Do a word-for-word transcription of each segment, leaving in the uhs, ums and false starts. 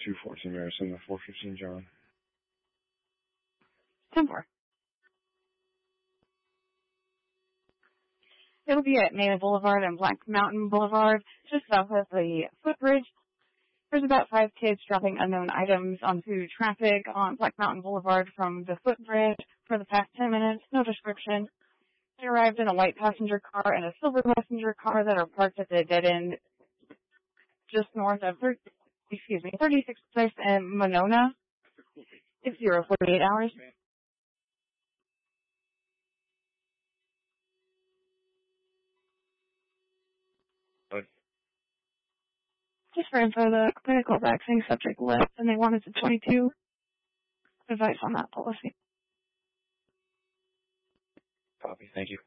two fourteen Madison, the four fifteen John. ten four. It'll be at Mesa Boulevard and Black Mountain Boulevard, just south of the footbridge. There's about five kids dropping unknown items onto traffic on Black Mountain Boulevard from the footbridge for the past ten minutes. No description. They arrived in a white passenger car and a silver passenger car that are parked at the dead end just north of, excuse me, thirty-sixth Place in Monona. It's zero forty-eight hours. What? Just for info, the clinical vaccine subject left and they wanted to twenty-two. Advice on that policy. Copy, thank you.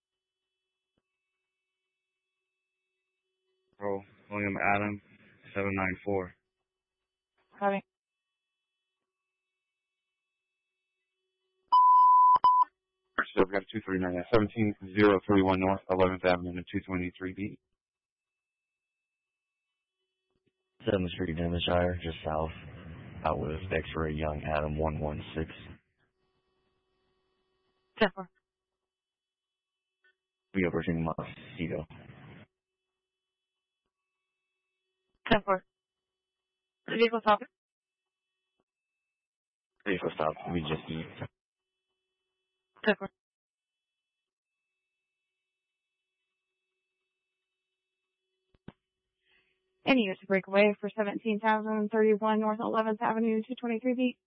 Bro, William Adam, seven nine four. Copy. So we've got a two three nine, seventeen zero three one North, eleventh Avenue, and a two twenty-three B. seventh Street, Devonshire, just south. Out with X-ray Young Adam one one six. ten four. Be approaching Montecito. ten four. The vehicle stop. Vehicle stop. We just need. ten four. Any use to break away for seventeen thousand thirty-one North eleventh Avenue, two twenty-three B.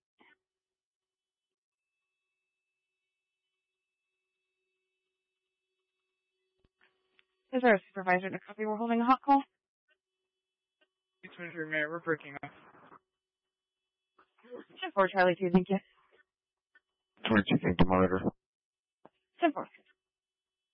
Is there a supervisor to copy? We're holding a hot call. two twenty-three, Mayor, we're breaking up. ten four, Charlie two, thank you. twenty-two, thank you, monitor. ten four.